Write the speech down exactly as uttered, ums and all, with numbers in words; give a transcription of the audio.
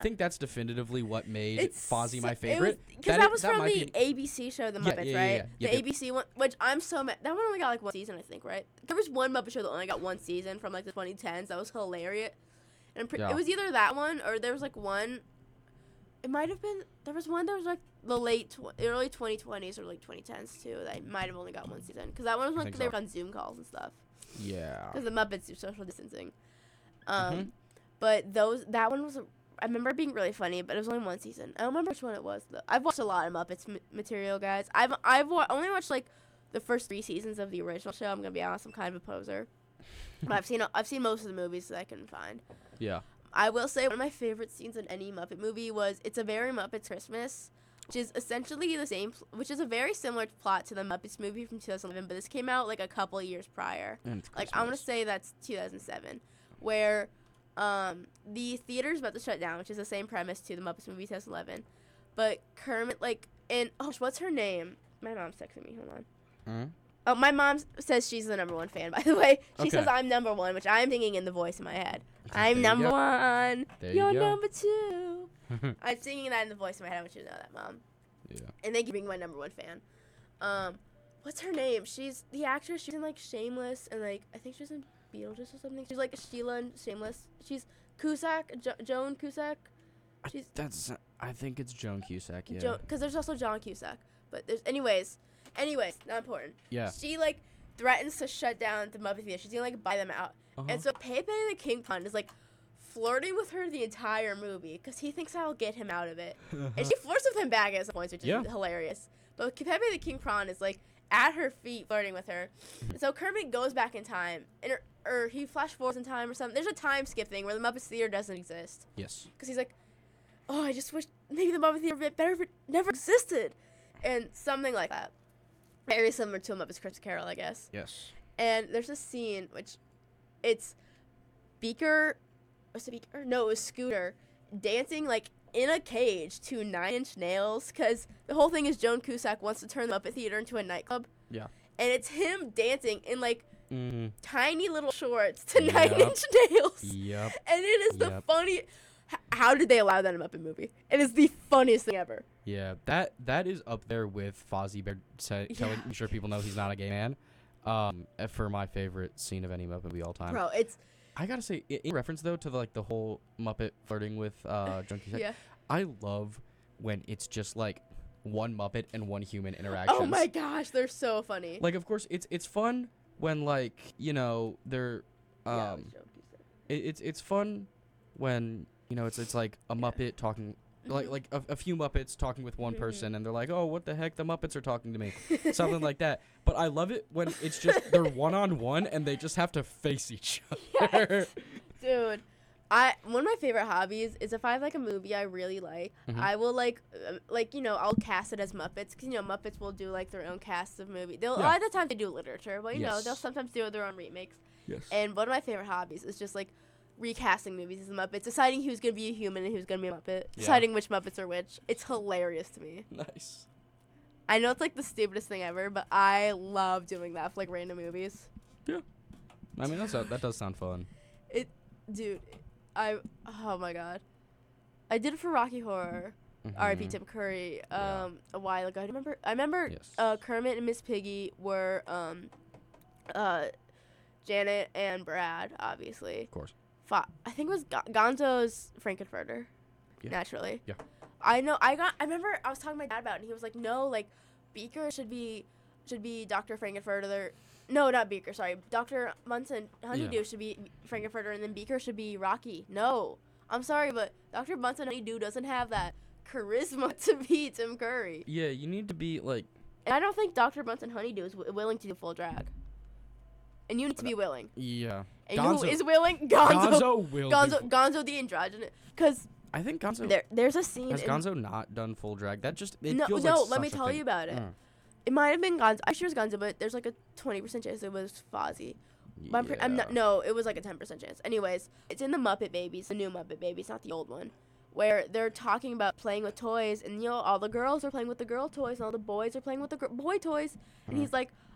I think that's definitively what made It's Fozzie my Because favorite. that, That i- was that from might the be- A B C show, The Yeah, Muppets, yeah, yeah, right? yeah. Yeah, The yeah. A B C one, which I'm so mad. That one only got like one season, I think, right? There was one Muppet show that only got one season from like the twenty tens. That was hilarious. And I'm pre- Yeah. it was either that one or there was like one. It might have been there was one that was like the late tw- early twenty twenties or like twenty tens too. That might have only got one season because that one was I like think they so. were on Zoom calls and stuff. Yeah. Because the Muppets do social distancing. Um, Mhm. but those that one was. I remember it being really funny, but it was only one season. I don't remember which one it was though. I've watched a lot of Muppets m- material, guys. I've I've wa- only watched like the first three seasons of the original show. I'm gonna be honest, I'm kind of a poser. But I've seen I've seen most of the movies that I can find. Yeah. I will say one of my favorite scenes in any Muppet movie was It's a Very Muppets Christmas, which is essentially the same, pl- which is a very similar plot to the Muppets movie from two thousand eleven, but this came out like a couple years prior. And it's Like I want to Christmas. say that's two thousand seven, where um the theater's about to shut down, which is the same premise to the Muppets movie two thousand eleven, but Kermit like and oh what's her name? My mom's texting me. Hold on. Mhm. Oh, my mom s- says she's the number one fan. By the way, she Okay. says I'm number one, which I'm thinking in the voice in my head. I'm you number go. one. There you You're go. number two. I'm singing that in the voice in my head. I want you to know that, Mom. Yeah. And thank you for being my number one fan. Um, what's her name? She's the actress. She's in like Shameless and like I think she's in Beetlejuice or something. She's like Sheila in Shameless. She's Cusack, jo- Joan Cusack. She's That's. I think it's Joan Cusack. Yeah. Joan, because there's also John Cusack. But there's anyways, anyways, not important. Yeah. She like threatens to shut down the Muppet Theater. She's gonna like buy them out. Uh-huh. And so Pepe the King Pun is like flirting with her the entire movie because he thinks that'll get him out of it. And she flirts with him back at some points, which is Yeah. hilarious. But Pepe the King Prawn is like at her feet flirting with her. And so Kermit goes back in time, and or, or he flash forwards in time or something. There's a time skip thing where the Muppets Theater doesn't exist Yes. because he's like, oh, I just wish maybe the Muppet Theater bit better if it never existed, and something like that. Very similar to a Muppets Christmas Carol, I guess. Yes. And there's a scene which it's Beaker, was it Beaker? No, it was Scooter dancing like in a cage to Nine Inch Nails because the whole thing is Joan Cusack wants to turn the Muppet Theater into a nightclub. Yeah. And it's him dancing in like Mm-hmm. tiny little shorts to Yep. Nine Inch Nails. Yep. And it is the Yep. funny. H- how did they allow that in a Muppet movie? It is the funniest thing ever. Yeah. That that is up there with Fozzie Bear sa- telling Yeah. sure people know he's not a gay man. Um, uh, for my favorite scene of any Muppet movie all time. Bro, it's I gotta say, i- in reference though to the, like the whole Muppet flirting with uh Joan Cusack, yeah. I love when it's just like one Muppet and one human interactions. Oh my gosh, they're so funny. Like, of course, it's it's fun when like you know they're Yeah, it um was Joan Cusack. it, it's it's fun when you know it's it's like a Yeah. Muppet talking like Mhm. like a, a few Muppets talking with one Mhm. person and they're like, oh, what the heck, the Muppets are talking to me, something like that. But I love it when it's just they're one on one and they just have to face each other. Dude, I one of my favorite hobbies is if I have like a movie I really like, Mhm. I will like uh, like you know I'll cast it as Muppets because you know Muppets will do like their own casts of movie. They'll Yeah. a lot of the time they do literature, but you know Yes. they'll sometimes do their own remakes. Yes. And one of my favorite hobbies is just like recasting movies as the Muppets, deciding who's gonna be a human and who's gonna be a Muppet, Yeah. deciding which Muppets are which. It's hilarious to me. Nice. I know it's like the stupidest thing ever, but I love doing that for like random movies. I mean, that's that does sound fun. Dude, I oh my god, I did it for Rocky Horror. R I P Mhm. Tim Curry. Yeah. Um, a while ago. I remember. I remember. Yes. Uh, Kermit and Miss Piggy were um, uh, Janet and Brad, obviously. Of course. Fa- I think it was Gon- Gonzo's Frankenfurter. Yeah. Naturally. Yeah. I know. I got. I remember. I was talking to my dad about it, and he was like, "No, like, Beaker should be, should be Doctor Frankenfurter. No, not Beaker. Sorry, Doctor Munson Honeydew Yeah. should be Frankenfurter, and then Beaker should be Rocky. No, I'm sorry, but Doctor Munson Honeydew doesn't have that charisma to be Tim Curry, Yeah, you need to be like. and I don't think Doctor Munson Honeydew is w- willing to do full drag. And you need to be willing. Yeah. And Gonzo- who is willing? Gonzo. Gonzo will. do Gonzo, full- Gonzo the androgynous. Because I think Gonzo there, there's a scene. has in, Gonzo not done full drag. That just it no, feels no. like let me such a tell thing. you about it. Mm. It might have been Gonzo. I'm sure it's Gonzo, but there's like a twenty percent chance it was Fozzie. But I'm, pre- I'm not. Yeah. No, it was like a ten percent chance. Anyways, it's in the Muppet Babies, the new Muppet Babies, not the old one, where they're talking about playing with toys, and you know all the girls are playing with the girl toys, and all the boys are playing with the gr- boy toys, and Mhm. he's like,